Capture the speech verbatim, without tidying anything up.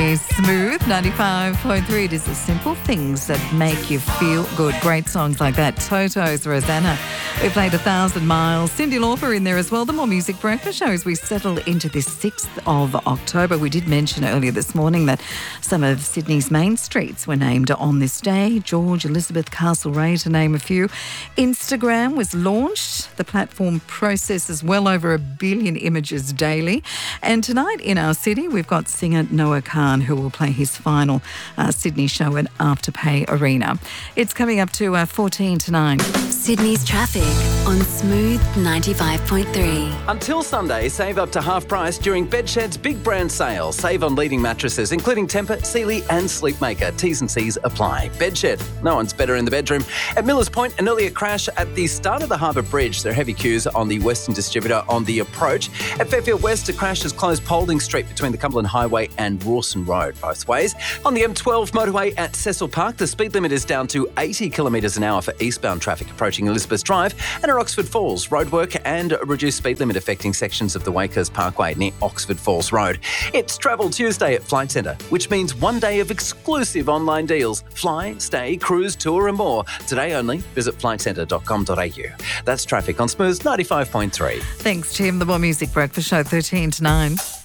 Sydney's Smooth ninety-five point three. It is the simple things that make you feel good. Great songs like that. Toto's Rosanna. We played A Thousand Miles. Cyndi Lauper in there as well. The More Music Breakfast Show as we settle into this sixth of October. We did mention earlier this morning that some of Sydney's main streets were named on this day. George, Elizabeth, Castlereagh, to name a few. Instagram was launched. The platform processes well over a billion images daily. And tonight in our city, we've got singer Noah Kahan, who will play his final uh, Sydney show at Afterpay Arena. It's coming up to uh, fourteen to nine. Sydney's traffic on Smooth ninety-five point three. Until Sunday, save up to half price during Bedshed's big brand sale. Save on leading mattresses, including Tempur, Sealy and Sleepmaker. T's and C's apply. Bedshed, no one's better in the bedroom. At Millers Point, an earlier crash at the start of the Harbour Bridge. There are heavy queues on the Western Distributor on the approach. At Fairfield West, a crash has closed Paulding Street between the Cumberland Highway and Rawson Road, both ways. On the M twelve motorway at Cecil Park, the speed limit is down to eighty kilometres an hour for eastbound traffic approaching Elizabeth Drive. And at Oxford Falls, roadwork and a reduced speed limit affecting sections of the Wakehurst Parkway near Oxford Falls Road. It's Travel Tuesday at Flight Centre, which means one day of exclusive online deals. Fly, stay, cruise, tour and more. Today only, visit flight centre dot com dot a u. That's traffic on Smooth ninety-five point three. Thanks, Tim. The More Music Breakfast Show, thirteen to nine.